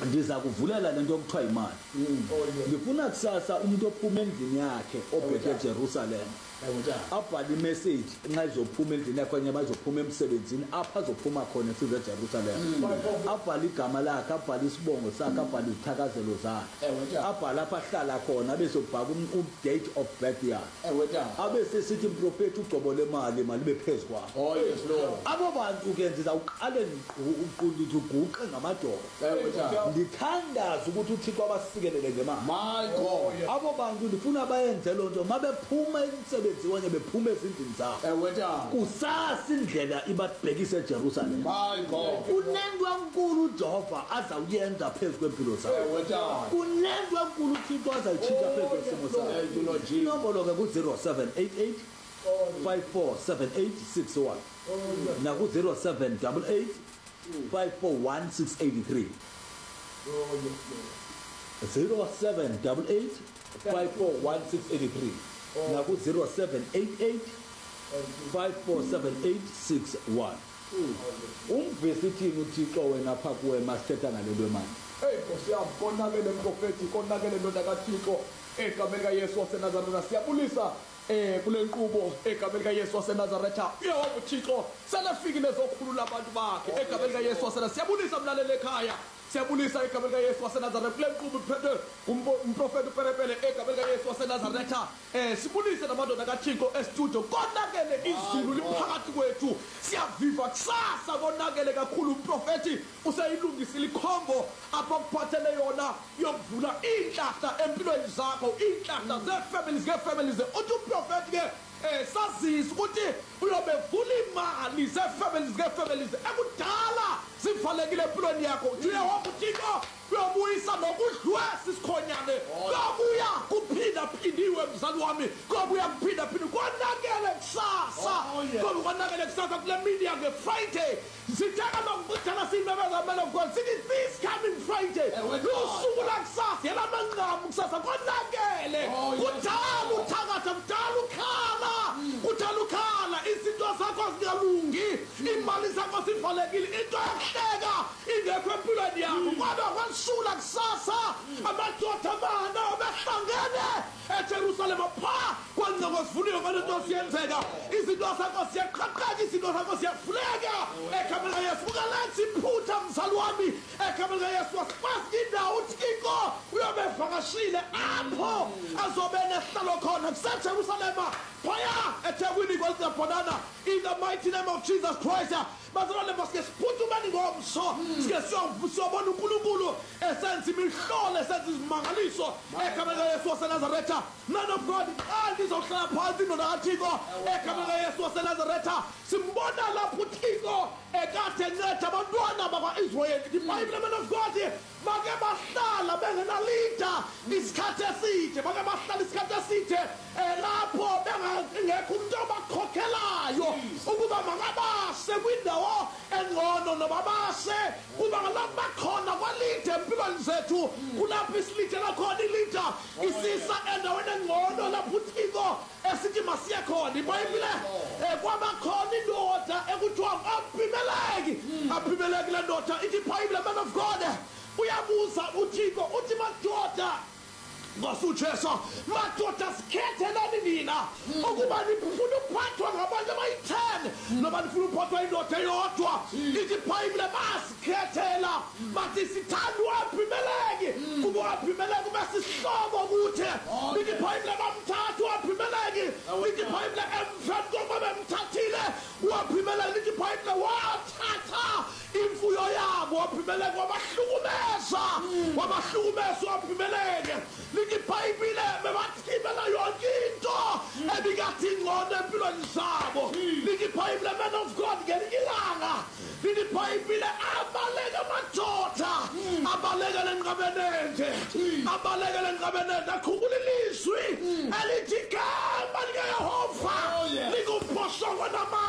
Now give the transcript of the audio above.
ndiza kuvulela lento okuthiwa imali ngifuna kusasa umuntu ophuma endlini yakhe obheke eJerusalem abhale imessage nxa izophuma endlini yakhe kanye bazophuma emsebenzini apha azophuma khona size eJerusalem abhale igama lakhe abhale isibongo sakhe abhale izithakazelo zakhe abhale apha ahlala khona bese ubhaka date of birth yakhe abese sithi umprofeti ugcobo lemali bephezulu kwakho abo bantu ke ndiza uqale uqulithe uguqe ngamadoda ndithandaza ukuthi uThixo abasikelele ngemali my God abo bantu ndifuna bayenze lonto mabephuma emsebenzi wanye bephuma ezindlini zabo kusasa indlela ibabhekise eJerusalem my God kunento enkulu uJehova azawuyenza phezulu kwempilo zakho kunento enkulu uThixo azayitshintsha phezulu kwesimo sakho inombolo ke ku-0788 547861 na ku-0788 541683 0788 541683 na ku-0788 547861 umvesithini uThixo wena pha kuwe masithetha ngalelo mali Nkosi yami konakele mprofeti konakele ndoda kaThixo egameni kaYesu waseNazaretha siyabulisa kule nkqubo egameni kaYesu waseNazaretha uyehova uThixo selefikile zokhulula abantu bakhe egameni kaYesu waseNazaretha siyabulisa mlaleli ekhaya siyabulisa egameni kaYesu waseNazaretha kule nkqubo iphethe umprofeti uPerepele egameni kaYesu waseNazaretha sibulise namadoda kaThixo estudio konakele izulu liphakathi kwethu siyaviva kusasa konakele kakhulu umprofeti useyilungisile ikhombo apha kuphathele yona yokuvula inhlahla empilweni zakho inhlahla ze-families uthi umprofeti ke sazisa ukuthi uyobevula imali ze-families ekudala zivalekile empilweni yakho uyehova uThixo uyobuyisa nokudlwesa isikhonyane kuyabuya kuphindaphindiwe mzali wami kuyabuya kuphindaphindiwe konakele kusasa konakele kusasa kule media nge-Friday sitheka nokubuthala siyimemeza man of God sithi this coming Friday lusuku lakusasa yelamanqamu kusasa konakele kudala uthakatha kudala ukhala izinto zakho zingalungi imali zakho sivalekile into yokuhleka ingekho empilweni yakho kodwa kwansula kusasa amadoda amana behlangene eJerusalem pha kwanqoko sivuniwe kwalento siyenzeka izinto zakho siyaqhaqhaka izinto zakho siyavuleka egameni kaYesu ungalenzi iphutha mzali wami egameni kaYesu wasipasa indawo uThixo uyobevakashile apho azobe nehlalo khona kuseJerusalem phaya eThekwini kwelibhanana in the mighty name of Jesus Christ bazalwane basike siphuthume ngomso sike siyobona uNkulunkulu esenza imihlolo esenza izimangaliso egameni kaYesu waseNazaretha man of God andizohlala phansi ndoda kaThixo egameni kaYesu waseNazaretha simbona lapho uThixo ekade enceda abantwana bakwa-Israyeli iBhayibhile man of God bake bahlala bengenalida isikhathi eside bake bahlala isikhathi eside lapho bengekho umuntu obakhokhelayo ukuba mangabase kwindawo engcono noma base kuba ngalapho bakhona kwalide empilweni zethu kulapho isilithela khona ilida isisa endaweni engcono lapho uThixo esithi masiye khona iBhayibhile kwabakhona indoda ekuthiwa Abimeleki le ndoda ithi iBhayibhile man of God uyabuza uThixo uthi madoda ngasuJesu madoda sikhethelani nina ukuba nifuna ukuphathwa ngabantu abayi-10 noma nifuna ukuphathwa indoda eyodwa ithi iBhayibhile basikhethela bathi sithanda u-Abimeleki kuba u-Abimeleki besisihlobo kude ithi iBhayibhile bamthatha u-Abimeleki ithi iBhayibhile emveni kokuba bemthathile u-Abimeleki ithi iBhayibhile wathatha imfuyo yabo u-Abimeleki wabahlukumeza u-Abimeleki lithi iBhayibhile bebathibela yonke into ebikathi ingcono empilweni zabo lithi iBhayibhile man of God ngelinye ilanga lithi iBhayibhile abaleka amadoda abaleka lenqabenende akhumbula ilizwi elithi igama likaYehova likumphoshongo namandla